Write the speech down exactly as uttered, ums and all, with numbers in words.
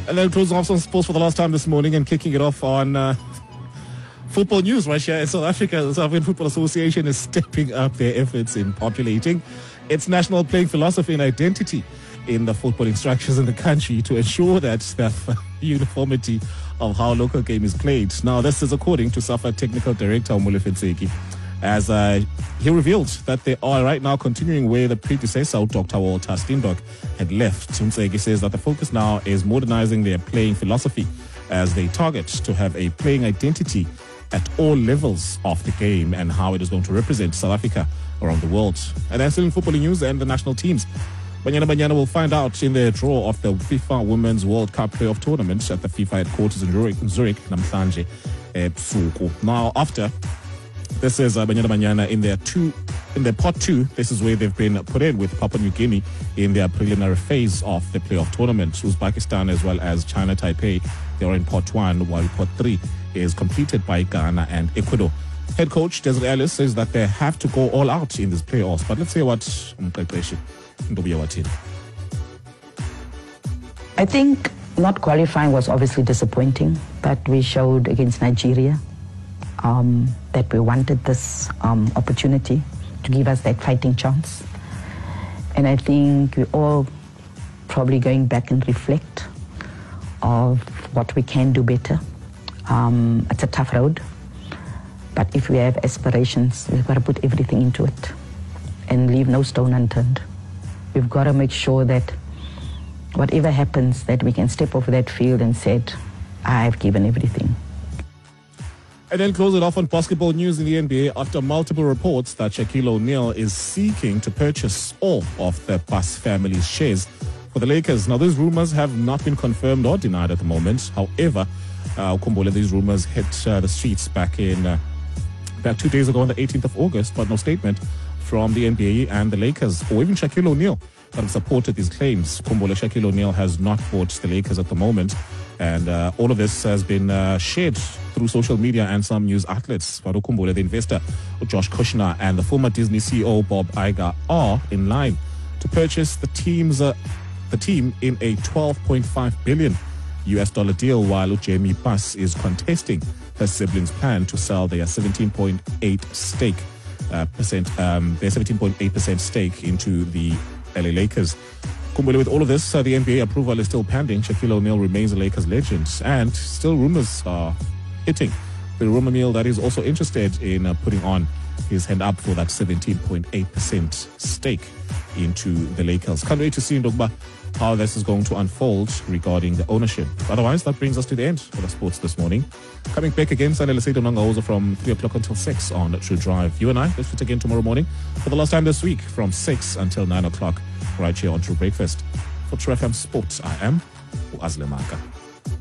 And then closing off some sports for the last time this morning and kicking it off on uh, football news right here in South Africa. The South African Football Association is stepping up their efforts in populating its national playing philosophy and identity in the footballing structures in the country to ensure that the uniformity of how local game is played. Now, this is according to SAFA Technical Director Molefe Ntseki, as uh, he revealed that they are right now continuing where the predecessor, Doctor Walter Steenberg, had left. Ntseki says that the focus now is modernizing their playing philosophy as they target to have a playing identity at all levels of the game and how it is going to represent South Africa around the world. And then still in footballing news and the national teams. Banyana Banyana will find out in their draw of the FIFA Women's World Cup playoff tournament at the FIFA headquarters in Zurich, Zurich Namhlanje, Busuku. Now, after this is uh, Banyana Banyana in their two, in their pot two. This is where they've been put in with Papua New Guinea in their preliminary phase of the playoff tournament. Uzbekistan as well as China Taipei, they are in pot one, while pot three is completed by Ghana and Ecuador. Head coach Desiree Ellis says that they have to go all out in these playoffs. But let's hear what Mqeqeshi Ntobiya wathini. I think not qualifying was obviously disappointing, but we showed against Nigeria um, that we wanted this um, opportunity to give us that fighting chance. And I think we're all probably going back and reflect of what we can do better. Um, it's a tough road, but if we have aspirations, we've got to put everything into it and leave no stone unturned. We've got to make sure that whatever happens, that we can step off that field and said, I've given everything. And then close it off on basketball news in the N B A after multiple reports that Shaquille O'Neal is seeking to purchase all of the Buss family's shares for the Lakers. Now, these rumors have not been confirmed or denied at the moment. However, uh, Kumbole, these rumors hit uh, the streets back in uh, back two days ago on the eighteenth of August, but no statement from the N B A and the Lakers, or even Shaquille O'Neal, that have supported these claims. Kumbole, Shaquille O'Neal has not bought the Lakers at the moment, and uh, all of this has been uh, shared through social media and some news outlets. But Kumbole, the investor Josh Kushner, and the former Disney C E O Bob Iger are in line to purchase the team's uh, the team in a twelve point five billion U S dollar deal, while Jamie Buss is contesting her siblings' plan to sell their seventeen point eight stake uh, percent um, their seventeen point eight percent stake into the L A Lakers. Kumbule, with all of this, uh, the N B A approval is still pending. Shaquille O'Neal remains a Lakers legend, and still rumors are hitting the rumor mill that is also interested in uh, putting on his hand up for that seventeen point eight percent stake into the Lakers. Can't wait to see Ndogba how this is going to unfold regarding the ownership. Otherwise, that brings us to the end of the sports this morning. Coming back again, Sanele Sedo Nangaoza from three o'clock until six on True Drive. You and I, let's meet again tomorrow morning for the last time this week from six until nine o'clock right here on True Breakfast. For True F M Sports, I am Azle Maka.